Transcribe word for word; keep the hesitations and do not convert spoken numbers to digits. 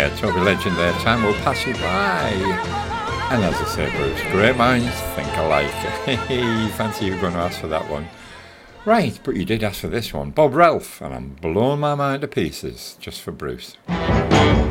yeah, Toby Legend there. Time will pass you by. And as I say, Bruce, great minds think alike. Hey, fancy you going to ask for that one. Right, but you did ask for this one. Bob Ralph, and I'm blowing my mind to pieces just for Bruce.